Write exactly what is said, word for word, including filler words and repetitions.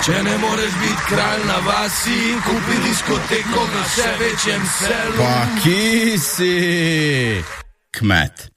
Če ne moreš biti kralj na vasi, kupi diskoteko v vse večjem selu. Pa ki si kmet?